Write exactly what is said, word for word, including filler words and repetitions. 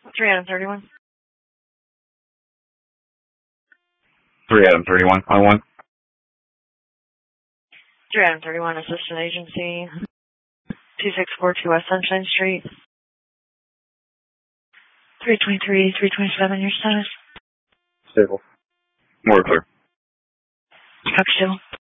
three Adam thirty-one. three Adam thirty-one, one one. three Adam thirty-one, Assistant Agency, two six four two West Sunshine Street. three twenty-three, three twenty-seven, your status? Stable. More clear. Copy still.